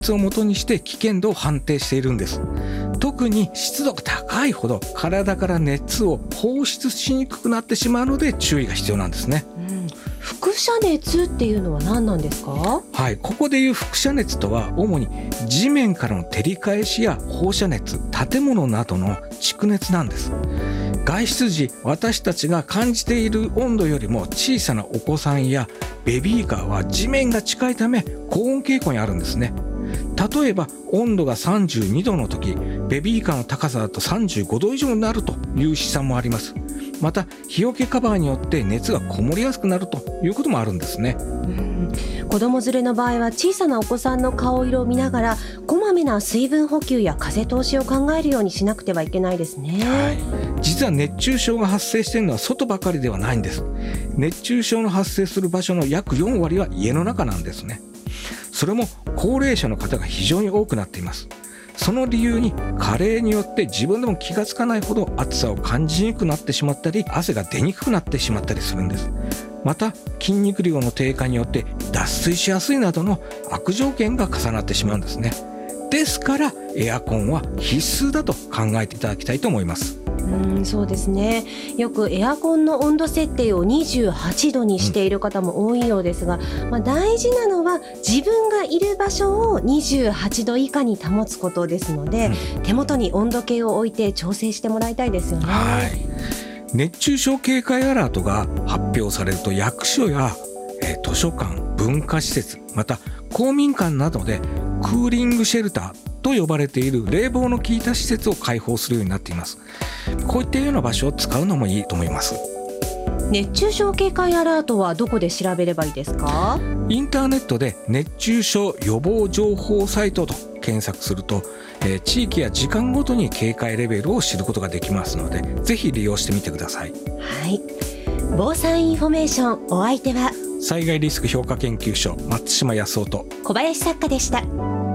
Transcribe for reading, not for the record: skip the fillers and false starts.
を元にして危険度を判定しているんです。特に湿度が高いほど体から熱を放出しにくくなってしまうので注意が必要なんですね。 輻射熱っていうのは何なんですか？ はい、ここでいう輻射熱とは主に地面からの照り返しや放射熱、建物などの蓄熱なんです。外出時、私たちが感じている温度よりも小さなお子さんやベビーカーは地面が近いため高温傾向にあるんですね。例えば温度が32度の時、ベビーカーの高さだと35度以上になるという試算もあります。また日よけカバーによって熱がこもりやすくなるということもあるんですね。 子供連れの場合は小さなお子さんの顔色を見ながらこまめな水分補給や風通しを考えるようにしなくてはいけないですね。 はい、実は熱中症が発生しているのは外ばかりではないんです。熱中症の発生する場所の約4割は家の中なんですね。それも高齢者の方が非常に多くなっています。その理由に加齢によって自分でも気がつかないほど暑さを感じにくくなってしまったり、汗が出にくくなってしまったりするんです。また筋肉量の低下によって脱水しやすいなどの悪条件が重なってしまうんですね。ですからエアコンは必須だと考えていただきたいと思います。 そうですね。よくエアコンの温度設定を28度にしている方も多いようですが、大事なのは自分がいる場所を28度以下に保つことですので、手元に温度計を置いて調整してもらいたいですよね。 はい、熱中症警戒アラートが発表されると役所や図書館、文化施設、また公民館などでクーリングシェルターと呼ばれている冷房の効いた施設を開放するようになっています。こういったような場所を使うのもいいと思います。 熱中症警戒アラートはどこで調べればいいですか？ インターネットで熱中症予防情報サイトと検索すると、地域や時間ごとに警戒レベルを知ることができますので、ぜひ利用してみてください。 はい、防災インフォメーション、お相手は災害リスク評価研究所松島康夫と小林作家でした。